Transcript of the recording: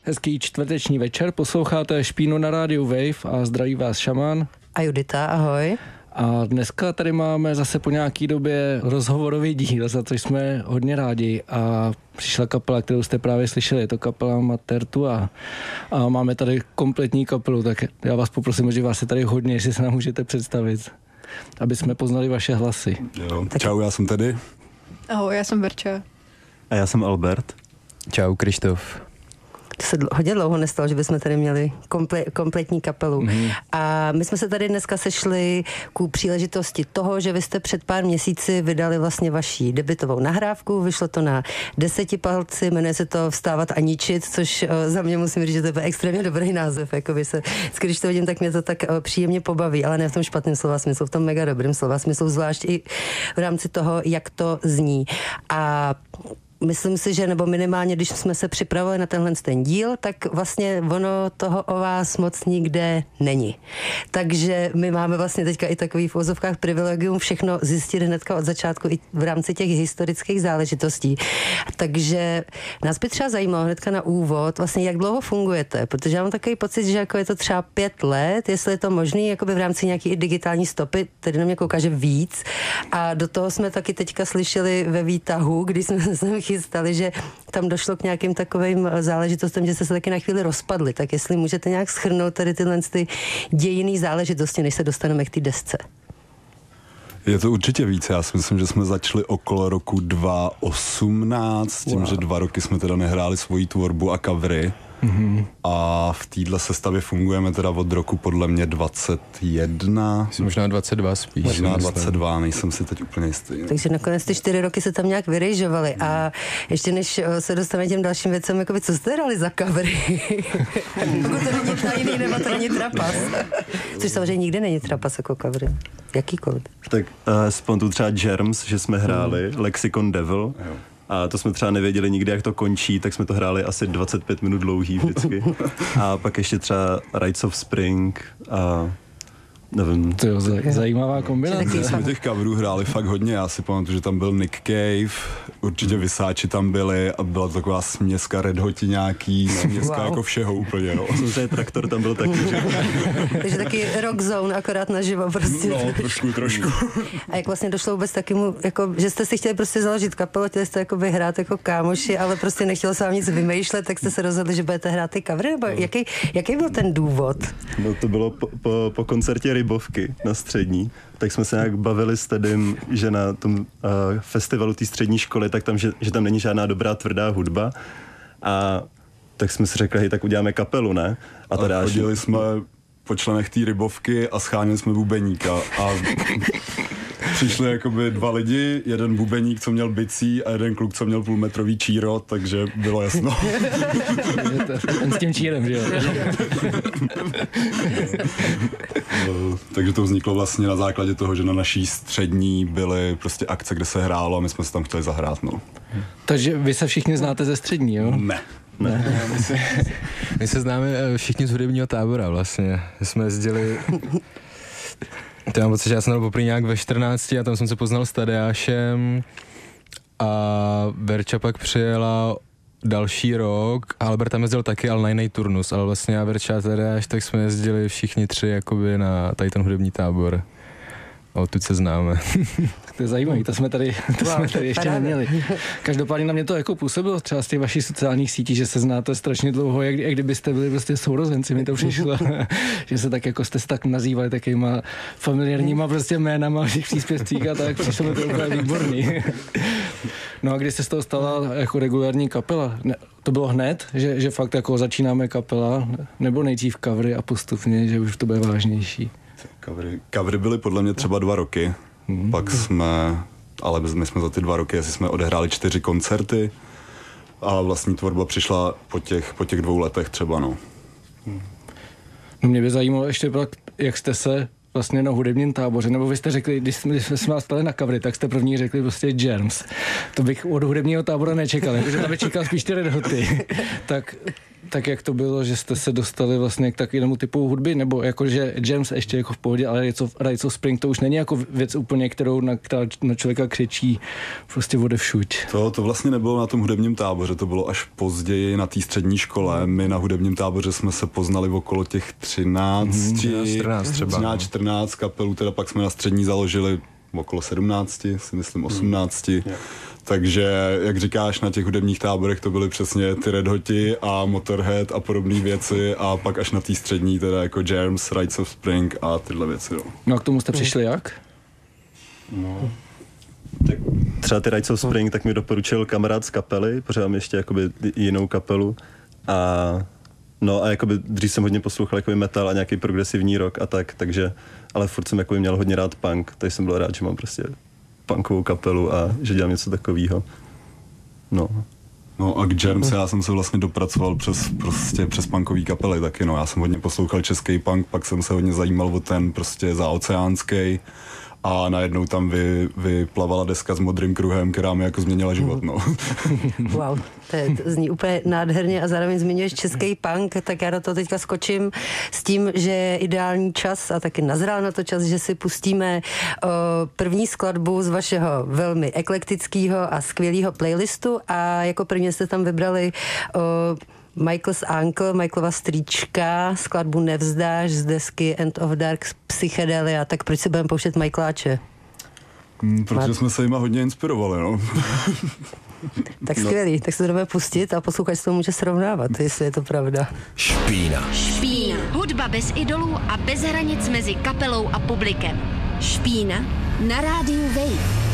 Hezký čtvrteční večer, posloucháte Špínu na rádiu Wave a zdraví vás Šaman. A Judita, ahoj. A dneska tady máme zase po nějaký době rozhovorový díl, za což jsme hodně rádi a přišla kapela, kterou jste právě slyšeli, je to kapela Matertua a máme tady kompletní kapelu, tak já vás poprosím, že vás je tady hodně, jestli se nám můžete představit, aby jsme poznali vaše hlasy. Jo. Čau, já jsem tady. Ahoj, já jsem Verča. A já jsem Albert. Čau, Krištof. To se hodně dlouho nestalo, že bychom tady měli kompletní kapelu. A my jsme se tady dneska sešli ku příležitosti toho, že vy jste před pár měsíci vydali vlastně vaši debutovou nahrávku, vyšlo to na 10 palci, jmenuje se to Vstávat a ničit, což za mě musím říct, že to je extrémně dobrý název, jakoby se, když to vidím, tak mě to tak příjemně pobaví, ale ne v tom špatném slova smyslu, v tom mega dobrým slova smyslu, zvlášť i v rámci toho, jak to zní. A myslím si, že nebo minimálně, když jsme se připravovali na tenhle ten díl, tak vlastně ono toho o vás moc nikde není. Takže my máme vlastně teďka i takový v ozovkách privilegium všechno zjistit hnedka od začátku i v rámci těch historických záležitostí. Takže nás by třeba zajímalo hnedka na úvod, vlastně jak dlouho fungujete, protože já mám takový pocit, že jako je to třeba 5 let, jestli je to možný, jakoby v rámci nějaký i digitální stopy, tedy na mě kouká, že víc. A do toho jsme taky teďka slyšeli ve výtahu, když jsme se chystali, že tam došlo k nějakým takovým záležitostem, že jste se taky na chvíli rozpadli. Tak jestli můžete nějak shrnout tady tyhle ty dějinný záležitosti, než se dostaneme k té desce. Je to určitě víc. Já si myslím, že jsme začali okolo roku 2018, tím, že 2 roky jsme teda nehráli svoji tvorbu a covery. A v téhle sestavě fungujeme teda od roku podle mě 21. Možná 22 spíš. Možná 22, nejsem si teď úplně jistý. Takže nakonec ty 4 roky se tam nějak vyrejžovali. A ještě než se dostaneme těm dalším věcem, jakoby, co jste hrali za covery? Pokud to není tajný, nebo to není trapas. Což samozřejmě nikdy není trapas jako covery. Jakýkoliv. Tak pamatuju třeba Germs, že jsme hráli Lexicon Devil. A to jsme třeba nevěděli nikdy, jak to končí, tak jsme to hráli asi 25 minut dlouhý vždycky. A pak ještě třeba Rites of Spring a nevím. To je zajímavá kombinace. My jsme těch coverů hráli fakt hodně, já si pamatuju, že tam byl Nick Cave, určitě Vysáči tam byli a byla to taková směska Red Hoti nějaký, směska jako všeho úplně, no. Samozřejmě Traktor tam byl taky, že? Takže taky Rock Zone, akorát naživo prostě. No, trošku. A jak vlastně došlo vůbec takému, jako, že jste si chtěli prostě založit kapelu, chtěli jste jako vyhrát jako kámoši, ale prostě nechtělo se vám nic vymýšlet, tak jste se rozhodli, že budete hrát ty covery, nebo jaký byl ten důvod? No to bylo po koncertě Rybovky na střední, tak jsme se nějak bavili s Tedym, že na tom festivalu té střední školy, tak tam, že tam není žádná dobrá tvrdá hudba a tak jsme si řekli, hej, tak uděláme kapelu, ne? A chodili jsme po členech té Rybovky a scháněli jsme bubeníka a přišli jakoby 2 lidi, jeden bubeník, co měl bicí a jeden kluk, co měl půlmetrový číro, takže bylo jasno. Ten s tím čírem, že jo? Takže to vzniklo vlastně na základě toho, že na naší střední byly prostě akce, kde se hrálo a my jsme se tam chtěli zahrát, no. Takže vy se všichni znáte ze střední, jo? Ne. My se známe všichni z hudebního tábora vlastně. My jsme jezdili... To mám pocit, že já jsem byl poprvé nějak ve 14 a tam jsem se poznal s Tadeášem a Verča pak přijela další rok a Albert tam jezdil taky, ale na jiný turnus, ale vlastně já, Verča a Tadeáš, tak jsme jezdili všichni 3 jakoby na tady ten hudební tábor. A odtud se známe. To je zajímavé, to jsme tady ještě neměli. Každopádně na mě to jako působilo třeba z těch vašich sociálních sítí, že se znáte strašně dlouho, jak kdybyste byli prostě sourozenci, mi to přišlo, že se tak jako jste se tak nazývali takýma familiárníma prostě jménama v těch příspěvcích a tak, přišlo mi to úplně výborný. No a když se z toho stala jako regulární kapela, to bylo hned, že fakt jako začínáme kapela, nebo nejdřív covery a postupně, že už to bude vážnější? Covery byly podle mě třeba 2 roky, pak ale my jsme za ty 2 roky, jestli jsme odehráli 4 koncerty a vlastní tvorba přišla po těch 2 letech třeba, no. No mě by zajímalo ještě, jak jste se vlastně na hudebním táboře, nebo vy jste řekli, když jsme vás stali na covery, tak jste první řekli prostě Germs. To bych od hudebního tábora nečekal, protože tam bych čekal spíš ty Red Hoty. Tak tak jak to bylo, že jste se dostali vlastně k takovému typu hudby, nebo jakože Germs ještě jako v pohodě, ale Rites of Spring to už není jako věc úplně, která na člověka křičí prostě odevšuť. To vlastně nebylo na tom hudebním táboře, to bylo až později na té střední škole. My na hudebním táboře jsme se poznali v okolo těch 14 kapelů, teda pak jsme na střední založili okolo 17, si myslím 18. Takže, jak říkáš, na těch hudebních táborech to byly přesně ty Red Hoti a Motorhead a podobné věci a pak až na té střední teda jako Germs, Rites of Spring a tyhle věci. No a k tomu jste přišli jak? No. Tak třeba ty Rites of Spring tak mi doporučil kamarád z kapely, protože mám ještě jakoby jinou kapelu a jakoby dřív jsem hodně poslouchal jakoby metal a nějaký progresivní rock a takže, ale furt jsem jakoby měl hodně rád punk, takže jsem byl rád, že mám prostě punkovou kapelu a že dělám něco takového. No a k Germs já jsem se vlastně dopracoval přes punkový kapely taky, no. Já jsem hodně poslouchal český punk, pak jsem se hodně zajímal o ten prostě zaoceánský a najednou tam vyplavala deska s Modrým kruhem, která mi jako změnila život, no. Wow, to zní úplně nádherně a zároveň zmiňuješ český punk, tak já do toho teďka skočím s tím, že je ideální čas a taky nazrál na to čas, že si pustíme první skladbu z vašeho velmi eklektického a skvělého playlistu a jako první jste tam vybrali Michael's Uncle, Michaelova strýčka, skladbu Nevzdáš z desky End of Dark Psychedelia, tak proč si budeme pouštět Michaeláče? Protože jsme se jima hodně inspirovali, no. Tak skvělý, tak se to jdeme pustit a posluchač se to může srovnávat, jestli je to pravda. Špína. Hudba bez idolů a bez hranic mezi kapelou a publikem. Špína na rádiu Wave.